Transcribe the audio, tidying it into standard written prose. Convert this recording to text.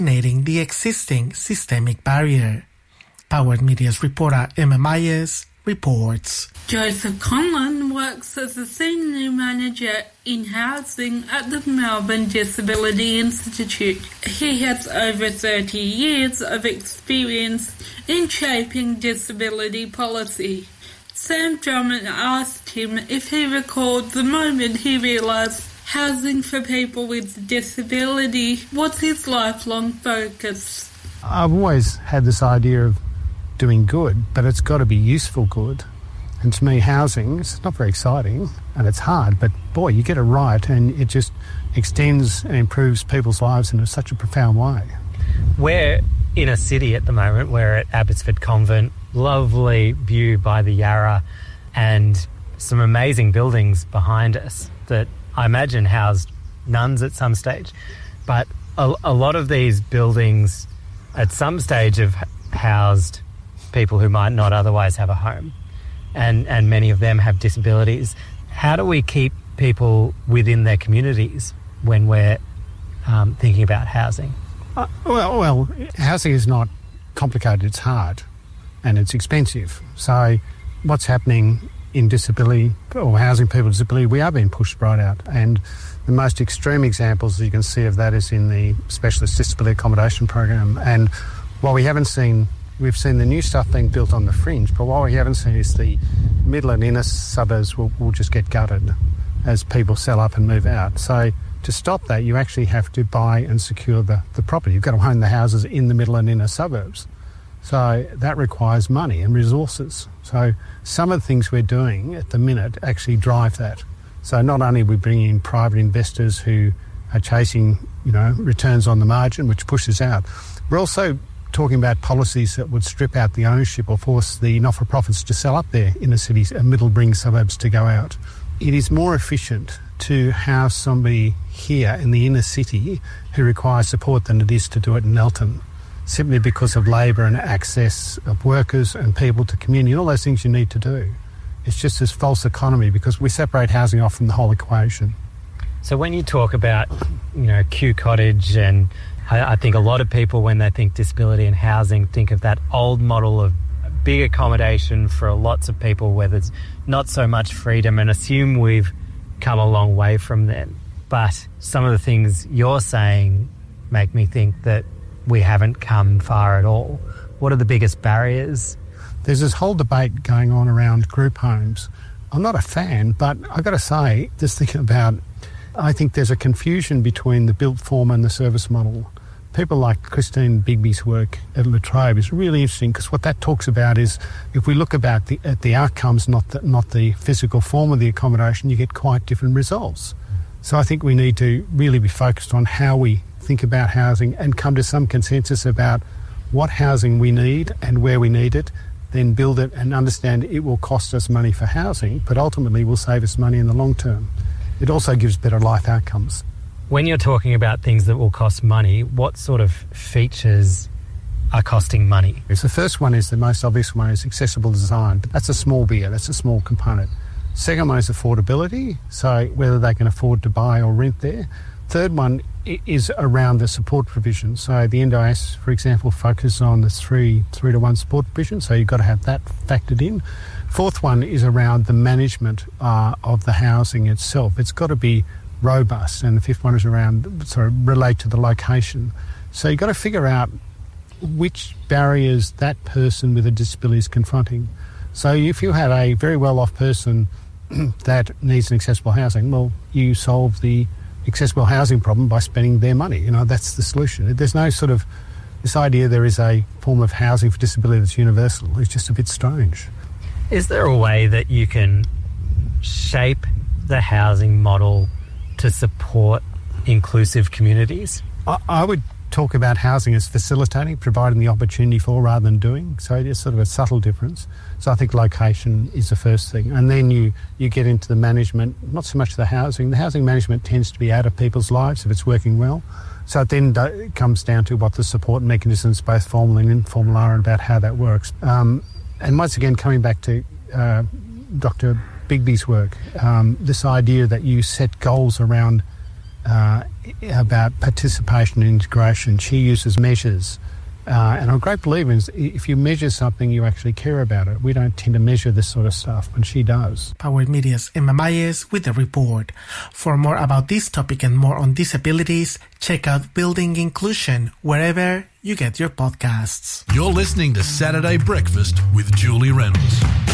eliminating the existing systemic barrier. Powered Media's reporter Emma Myers reports. Joseph Conlon works as a senior manager in housing at the Melbourne Disability Institute. He has over 30 years of experience in shaping disability policy. Sam Drummond asked him if he recalled the moment he realised housing for people with disability was his lifelong focus. I've always had this idea of doing good, but it's got to be useful good. And to me, housing is not very exciting and it's hard, but boy, you get it right and it just extends and improves people's lives in such a profound way. We're in a city at the moment. We're at Abbotsford Convent, lovely view by the Yarra and some amazing buildings behind us that I imagine housed nuns at some stage. But a lot of these buildings at some stage have housed people who might not otherwise have a home, and many of them have disabilities. How do we keep people within their communities when we're thinking about housing? Well, housing is not complicated, it's hard and it's expensive. So what's happening in disability or housing people with disability, we are being pushed right out. And the most extreme examples you can see of that is in the Specialist Disability Accommodation Program. And while we've seen the new stuff being built on the fringe, but what we haven't seen is the middle and inner suburbs will just get gutted as people sell up and move out. So to stop that, you actually have to buy and secure the property. You've got to own the houses in the middle and inner suburbs. So that requires money and resources. So some of the things we're doing at the minute actually drive that. So not only are we bringing in private investors who are chasing, returns on the margin, which pushes out, we're also talking about policies that would strip out the ownership or force the not-for-profits to sell up their inner cities and middle-ring suburbs to go out. It is more efficient to house somebody here in the inner city who requires support than it is to do it in Elton, simply because of labour and access of workers and people to community and all those things you need to do. It's just this false economy because we separate housing off from the whole equation. So when you talk about, Kew Cottage, and I think a lot of people when they think disability and housing think of that old model of big accommodation for lots of people where there's not so much freedom, and assume we've come a long way from then. But some of the things you're saying make me think that we haven't come far at all. What are the biggest barriers? There's this whole debate going on around group homes. I'm not a fan, but I've got to say, just thinking about, I think there's a confusion between the built form and the service model. People like Christine Bigby's work at La Trobe is really interesting because what that talks about is if we look at the outcomes, not the physical form of the accommodation, you get quite different results. So I think we need to really be focused on how we think about housing and come to some consensus about what housing we need and where we need it, then build it and understand it will cost us money for housing, but ultimately will save us money in the long term. It also gives better life outcomes. When you're talking about things that will cost money, what sort of features are costing money? The first one is the most obvious one, is accessible design. But that's a small beer, that's a small component. Second one is affordability, so whether they can afford to buy or rent there. Third one is around the support provision. So the NDIS, for example, focuses on the 3-to-1 support provision, so you've got to have that factored in. Fourth one is around the management of the housing itself. It's got to be robust, and the fifth one is relate to the location. So you've got to figure out which barriers that person with a disability is confronting. So if you have a very well-off person that needs an accessible housing, well, you solve the accessible housing problem by spending their money. That's the solution. There's no this idea there is a form of housing for disability that's universal. It's just a bit strange. Is there a way that you can shape the housing model to support inclusive communities? I would talk about housing as facilitating, providing the opportunity for rather than doing. So it is sort of a subtle difference. So I think location is the first thing. And then you get into the management, not so much the housing. The housing management tends to be out of people's lives if it's working well. So it then comes down to what the support mechanisms, both formal and informal, are, and about how that works. And once again, coming back to Dr. Bigby's work, this idea that you set goals around about participation and integration. She uses measures. And I'm a great believer in if you measure something, you actually care about it. We don't tend to measure this sort of stuff, but she does. Power Media's Emma Mayes with the report. For more about this topic and more on disabilities, check out Building Inclusion wherever you get your podcasts. You're listening to Saturday Breakfast with Julie Reynolds.